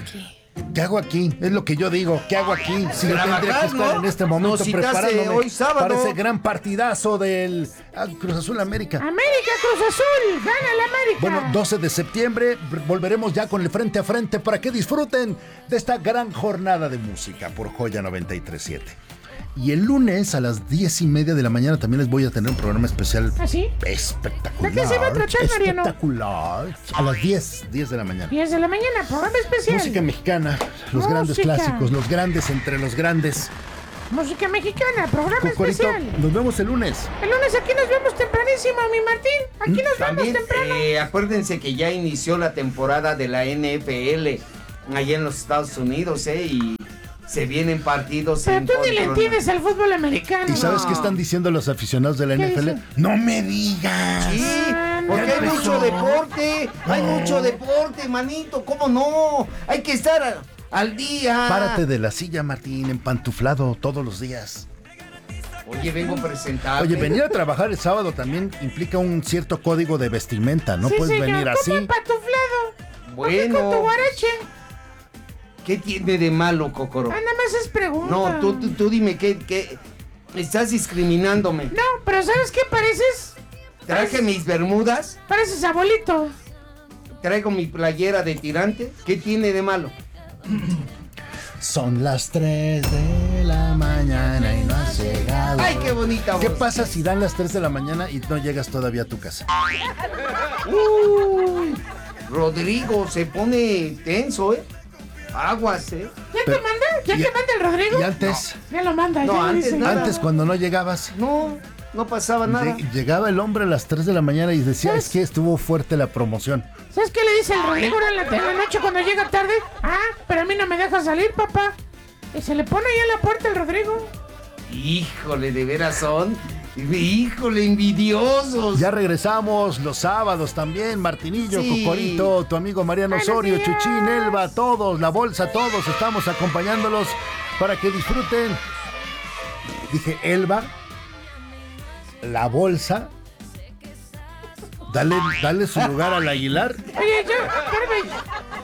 aquí? ¿Qué hago aquí? Es lo que yo digo. ¿Qué hago aquí? Si yo tendría que estar en este momento preparándome hoy sábado para ese gran partidazo del Cruz Azul América. América, Cruz Azul, gana la América. Bueno, 12 de septiembre volveremos ya con el frente a frente para que disfruten de esta gran jornada de música por Joya 93.7. Y el lunes a las 10:30 de la mañana también les voy a tener un programa especial. ¿Ah, sí? Espectacular. ¿De qué se va a tratar, Mariano? Espectacular. A las 10 de la mañana. 10 de la mañana, programa especial. Música mexicana, los grandes clásicos, los grandes entre los grandes. Música mexicana, programa Cocorito, especial. nos vemos el lunes. El lunes aquí nos vemos tempranísimo, mi Martín. Aquí nos también, vemos temprano. acuérdense que ya inició la temporada de la NFL allá en los Estados Unidos, y se vienen partidos. Pero tú ni le entiendes al fútbol americano. ¿Y sabes qué están diciendo los aficionados de la NFL? dicen? ¡No me digas! Sí, porque hay mucho deporte, manito, ¿cómo no? Hay que estar al día. Párate de la silla, Martín, empantuflado todos los días. Oye, vengo presentado. Oye, venir a trabajar el sábado también implica un cierto código de vestimenta, no Sí, puedes señor, venir así. ¿cómo empatuflado? Bueno. ¿Con tu guarache? ¿Qué tiene de malo, Cocoro? Nada más es pregunta. No, tú dime, ¿qué? Estás discriminándome. No, pero ¿sabes qué pareces? Traje mis bermudas, Pareces abuelito. traigo mi playera de tirante. ¿Qué tiene de malo? Son las 3 de la mañana y no has llegado. ¡Ay, qué bonita voz! ¿Qué pasa si dan las 3 de la mañana y no llegas todavía a tu casa? Uy, Rodrigo se pone tenso, Aguas, ¿Ya te manda? ¿Ya te manda el Rodrigo? Y antes, Ya lo manda, No, ya lo antes dice. nada. antes cuando no llegabas, No pasaba nada. llegaba el hombre a las 3 de la mañana y decía, ¿Sabes? es que estuvo fuerte la promoción. ¿Sabes qué le dice el Rodrigo ahora en la noche cuando llega tarde? Ah, pero a mí no me deja salir, papá. Y se le pone ahí a la puerta el Rodrigo. Híjole, de veras son. Híjole, envidiosos. Ya regresamos los sábados también, Martinillo, Sí. Cocorito, tu amigo Mariano Buenos Osorio, días. Chuchín, Elba, todos, la bolsa, todos estamos acompañándolos para que disfruten. Dije, Elba, la bolsa, dale su lugar al Aguilar. Oye, espérame.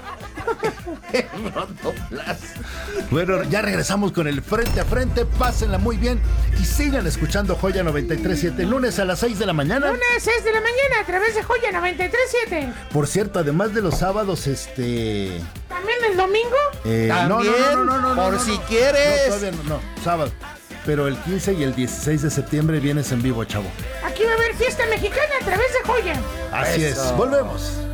Bueno, ya regresamos con el frente a frente, pásenla muy bien y sigan escuchando Joya 93.7, lunes a las 6 de la mañana. Lunes 6 de la mañana a través de Joya 93.7. Por cierto, además de los sábados, ¿También el domingo? También, por si quieres. No, todavía no, sábado. Pero el 15 y el 16 de septiembre vienes en vivo, chavo. Aquí va a haber fiesta mexicana a través de Joya. Así Eso. es, volvemos.